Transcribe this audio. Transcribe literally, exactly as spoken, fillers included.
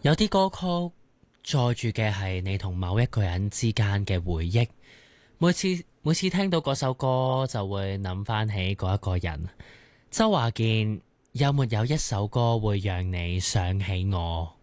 有啲歌曲載住嘅係你同某一個人之間嘅回憶，每次每次聽到嗰首歌就會諗翻起嗰一個人。周華健有沒有一首歌會讓你想起我？